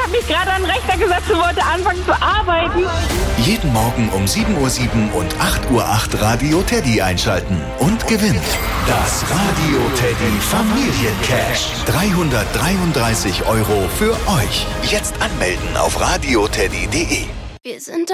habe mich gerade an den Rechner gesetzt und wollte anfangen zu arbeiten. Jeden Morgen um 7:07 Uhr und 8:08 Uhr Radio Teddy einschalten und gewinnt das Radio Teddy Familiencash. 333 € für euch. Jetzt anmelden auf radioteddy.de. Wir sind